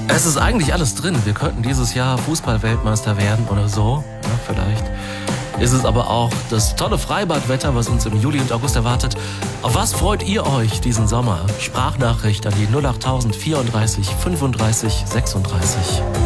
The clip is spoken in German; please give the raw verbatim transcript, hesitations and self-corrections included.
Es ist eigentlich alles drin. Wir könnten dieses Jahr Fußball-Weltmeister werden oder so. Ja, vielleicht. Ist es aber auch das tolle Freibadwetter, was uns im Juli und August erwartet. Auf was freut ihr euch diesen Sommer? Sprachnachricht an die null acht null null vierunddreißig fünfunddreißig sechsunddreißig.